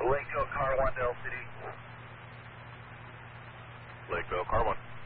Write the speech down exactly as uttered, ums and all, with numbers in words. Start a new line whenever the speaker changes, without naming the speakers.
Lakeville, car one to L C D.
Lakeville, car one.